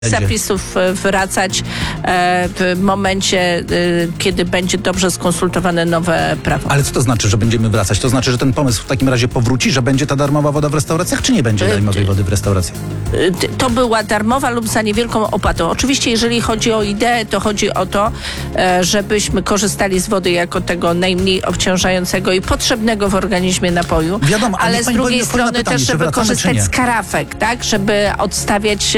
zapisów wracać w momencie, kiedy będzie dobrze skonsultowane nowe prawo. Ale co to znaczy, że będziemy wracać? To znaczy, że ten pomysł w takim razie powróci, że będzie ta darmowa woda w restauracjach, czy nie będzie darmowej wody w restauracjach? To była darmowa lub za niewielką opłatą. Oczywiście, jeżeli chodzi o ideę, to chodzi o to, żebyśmy korzystali z wody jako tego najmniej obciążającego i potrzebnego w organizmie napoju. Wiadomo, ale z drugiej strony też, żeby korzystać z karafek, tak? Żeby odstawiać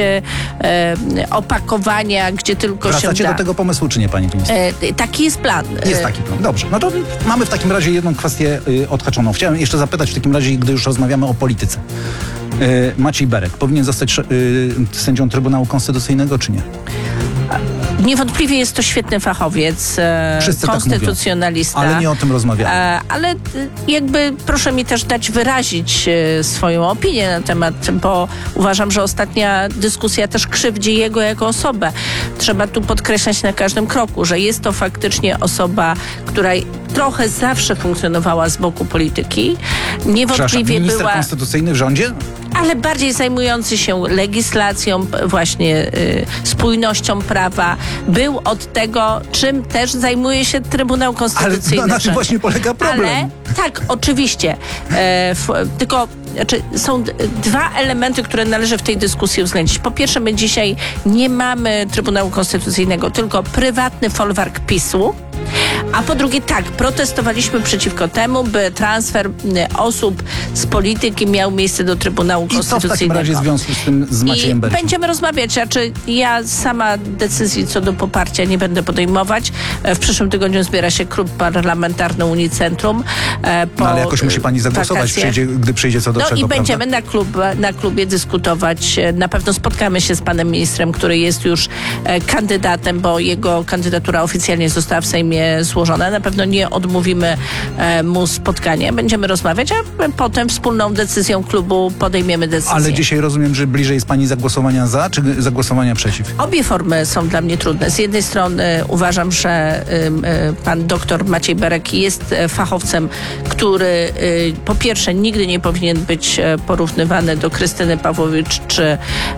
opakowania, gdzie tylko się da. Wracacie do tego pomysłu, czy nie, pani minister? Taki jest plan. Jest taki plan. Dobrze. No to mamy w takim razie jedną kwestię odhaczoną. Chciałem jeszcze zapytać w takim razie, gdy już rozmawiamy o polityce. Maciej Berek powinien zostać sędzią Trybunału Konstytucyjnego, czy nie? Niewątpliwie jest to świetny fachowiec, konstytucjonalista. Tak mówią, ale nie o tym rozmawiamy. Ale jakby proszę mi też dać wyrazić swoją opinię na temat, bo uważam, że ostatnia dyskusja też krzywdzi jego jako osobę. Trzeba tu podkreślać na każdym kroku, że jest to faktycznie osoba, która trochę zawsze funkcjonowała z boku polityki. Niewątpliwie minister konstytucyjny w rządzie? Ale bardziej zajmujący się legislacją, właśnie spójnością prawa. Był od tego, czym też zajmuje się Trybunał Konstytucyjny. Ale na tym właśnie polega problem. Ale tak, oczywiście. Tylko są dwa elementy, które należy w tej dyskusji uwzględnić. Po pierwsze, my dzisiaj nie mamy Trybunału Konstytucyjnego, tylko prywatny folwark PiS-u. A po drugie, tak, protestowaliśmy przeciwko temu, by transfer osób z polityki miał miejsce do Trybunału Konstytucyjnego. I co w takim razie w związku z tym z Maciejem Berkiem? Będziemy rozmawiać, ja sama decyzji co do poparcia nie będę podejmować. W przyszłym tygodniu zbiera się klub parlamentarny Unicentrum. Ale jakoś musi pani zagłosować, gdy przyjdzie co do czego, i prawda? będziemy na klubie dyskutować. Na pewno spotkamy się z panem ministrem, który jest już kandydatem, bo jego kandydatura oficjalnie została w Sejmie złożona. Na pewno nie odmówimy mu spotkania. Będziemy rozmawiać, a potem wspólną decyzją klubu podejmiemy decyzję. Ale dzisiaj rozumiem, że bliżej jest pani zagłosowania za, czy zagłosowania przeciw? Obie formy są dla mnie trudne. Z jednej strony uważam, że pan doktor Maciej Berek jest fachowcem, który po pierwsze nigdy nie powinien być porównywany do Krystyny Pawłowicz czy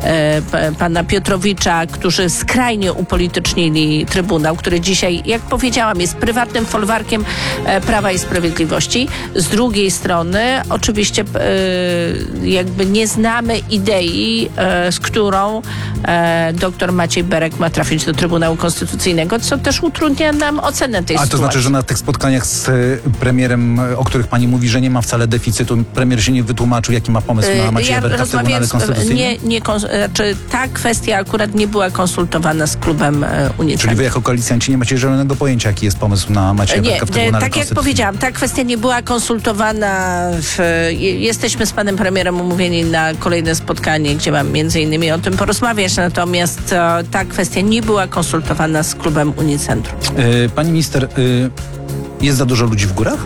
pana Piotrowicza, którzy skrajnie upolitycznili Trybunał, który dzisiaj, jak powiedziałam, jest prywatnym folwarkiem Prawa i Sprawiedliwości. Z drugiej strony oczywiście jakby nie znamy idei, z którą dr Maciej Berek ma trafić do Trybunału Konstytucyjnego, co też utrudnia nam ocenę tej sytuacji. A to znaczy, że na tych spotkaniach z premierem, o których pani mówi, że nie ma wcale deficytu, premier się nie wytłumaczył, jaki ma pomysł na Macieja Berka w Trybunale Konstytucyjnym? Ta kwestia akurat nie była konsultowana z klubem Unicentrum. Czyli wy jako koalicjanci nie macie zielonego pojęcia, jaki jest pomysł na Macieja Berka w Trybunale tak Konstytucyjnym? jak powiedziałam, ta kwestia nie była konsultowana. Jesteśmy z panem premierem umówieni na kolejne spotkanie, gdzie mam między innymi o tym porozmawiać, natomiast ta kwestia nie była konsultowana z klubem Unicentrum. Pani minister, jest za dużo ludzi w górach?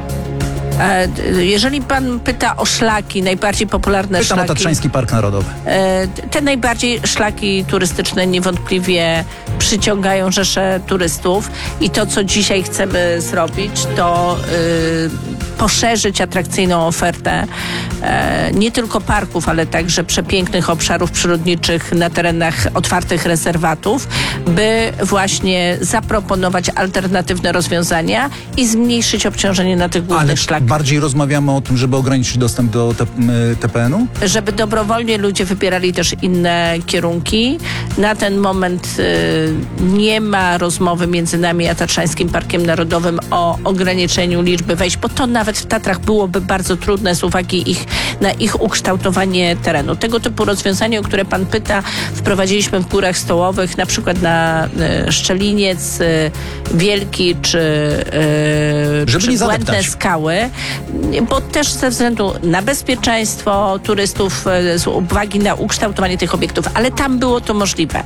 Jeżeli pan pyta o szlaki, najbardziej popularne Pytam szlaki... o Tatrzański Park Narodowy. Te najbardziej szlaki turystyczne niewątpliwie przyciągają rzesze turystów i to, co dzisiaj chcemy zrobić, to poszerzyć atrakcyjną ofertę nie tylko parków, ale także przepięknych obszarów przyrodniczych na terenach otwartych rezerwatów, by właśnie zaproponować alternatywne rozwiązania i zmniejszyć obciążenie na tych głównych szlakach. Bardziej rozmawiamy o tym, żeby ograniczyć dostęp do TPN-u? Żeby dobrowolnie ludzie wybierali też inne kierunki. Na ten moment nie ma rozmowy między nami a Tatrzańskim Parkiem Narodowym o ograniczeniu liczby wejść, bo to nawet w Tatrach byłoby bardzo trudne z uwagi na ich ukształtowanie terenu. Tego typu rozwiązanie, o które pan pyta, wprowadziliśmy w Górach Stołowych, na przykład na Szczeliniec Wielki czy Błędne Skały, bo też ze względu na bezpieczeństwo turystów, z uwagi na ukształtowanie tych obiektów, ale tam było to możliwe.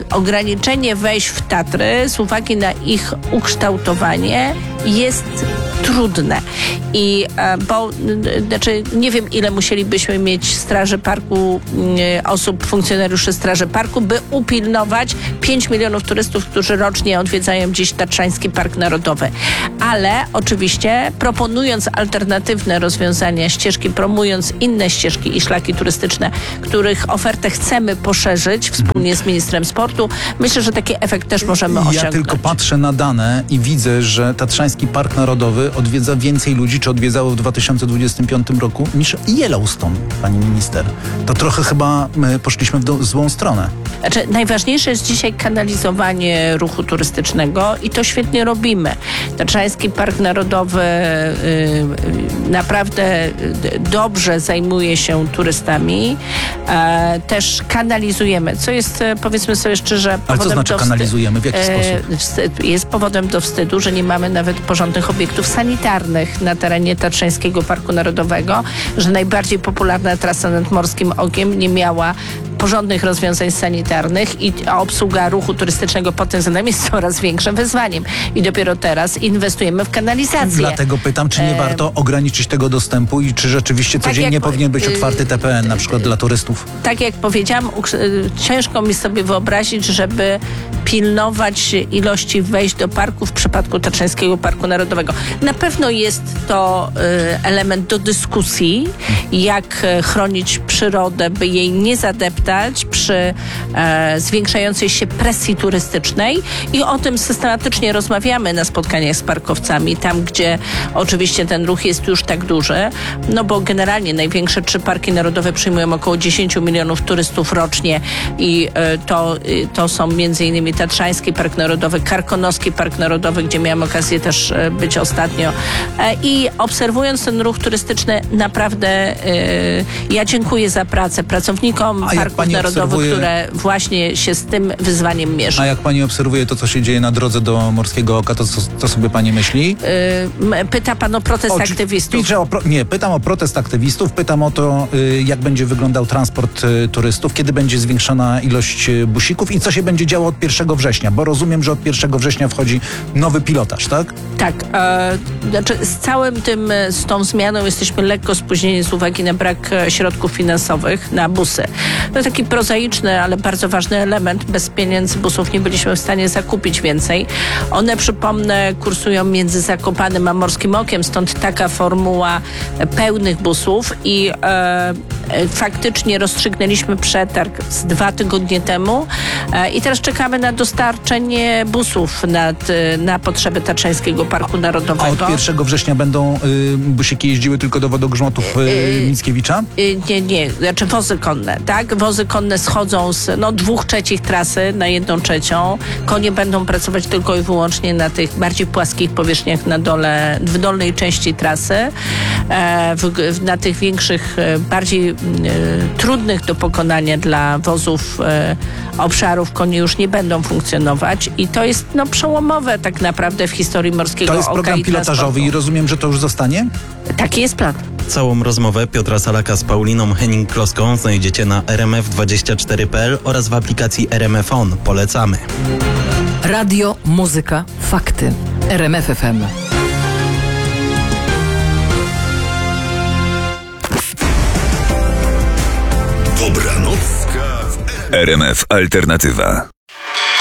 Ograniczenie wejść w Tatry z uwagi na ich ukształtowanie jest trudne. I znaczy nie wiem, ile musielibyśmy mieć straży parku, funkcjonariuszy straży parku, by upilnować 5 milionów turystów, którzy rocznie odwiedzają dziś Tatrzański Park Narodowy. Ale oczywiście proponując alternatywne rozwiązania, ścieżki, promując inne ścieżki i szlaki turystyczne, których ofertę chcemy poszerzyć wspólnie z ministrem sportu, myślę, że taki efekt też możemy osiągnąć. Ja tylko patrzę na dane i widzę, że Tatrzański Park Narodowy odwiedza więcej ludzi, czy odwiedzało w 2025 roku, niż Yellowstone, pani minister. To trochę chyba poszliśmy w złą stronę. Znaczy, najważniejsze jest dzisiaj kanalizowanie ruchu turystycznego i to świetnie robimy. Tatrzański Park Narodowy naprawdę dobrze zajmuje się turystami. Też kanalizujemy, co jest, powiedzmy sobie szczerze, ale co znaczy kanalizujemy? W jaki sposób? Jest powodem do wstydu, że nie mamy nawet porządnych obiektów sanitarnych na terenie Tatrzańskiego Parku Narodowego, że najbardziej popularna trasa nad Morskim Okiem nie miała porządnych rozwiązań sanitarnych i obsługa ruchu turystycznego pod tym względem jest coraz większym wyzwaniem. I dopiero teraz inwestujemy w kanalizację. Dlatego pytam, czy nie warto ograniczyć tego dostępu i czy rzeczywiście codziennie powinien być otwarty TPN na przykład dla turystów? Tak jak powiedziałam, ciężko mi sobie wyobrazić, żeby pilnować ilości wejść do parku w przypadku Tatrzańskiego Parku Narodowego. Na pewno jest to element do dyskusji, jak chronić przyrodę, by jej nie zadeptać przy zwiększającej się presji turystycznej i o tym systematycznie rozmawiamy na spotkaniach z parkowcami, tam gdzie oczywiście ten ruch jest już tak duży, no bo generalnie największe 3 parki narodowe przyjmują około 10 milionów turystów rocznie i to są m.in. Tatrzański Park Narodowy, Karkonoski Park Narodowy, gdzie miałam okazję też być ostatnio i obserwując ten ruch turystyczny naprawdę ja dziękuję za pracę pracownikom parków narodowych, które właśnie się z tym wyzwaniem mierzą. A jak pani obserwuje to, co się dzieje na drodze do Morskiego Oka, to co sobie pani myśli? Pyta pan o protest aktywistów. Pytam o protest aktywistów, pytam o to, jak będzie wyglądał transport turystów, kiedy będzie zwiększona ilość busików i co się będzie działo od 1 września, bo rozumiem, że od 1 września wchodzi nowy pilotaż, tak? Tak. Znaczy z tą zmianą jesteśmy lekko spóźnieni z uwagi na brak środków finansowych na busy. To taki prozaiczny, ale bardzo ważny element. Bez pieniędzy busów nie byliśmy w stanie zakupić więcej. One, przypomnę, kursują między Zakopanem a Morskim Okiem, stąd taka formuła pełnych busów i faktycznie rozstrzygnęliśmy przetarg z 2 tygodnie temu i teraz czekamy na dostarczenie busów na potrzeby Tatrzańskiego Parku Narodowego. A od 1 września będą busiki jeździły tylko do wodogrzmotów Mickiewicza? Nie, znaczy wozy konne, tak? Wozy konne schodzą z 2/3 trasy na 1/3. Konie będą pracować tylko i wyłącznie na tych bardziej płaskich powierzchniach w dolnej części trasy. Na tych większych, bardziej trudnych do pokonania dla wozów obszarów konie już nie będą funkcjonować i to jest przełomowe tak naprawdę w historii Morskiego Oka. To jest program pilotażowy i rozumiem, że to już zostanie? Taki jest plan. Całą rozmowę Piotra Salaka z Pauliną Henning-Kloską znajdziecie na rmf24.pl oraz w aplikacji RMF On. Polecamy. Radio, muzyka, fakty. RMF FM. Dobranocka w RMF Alternatywa.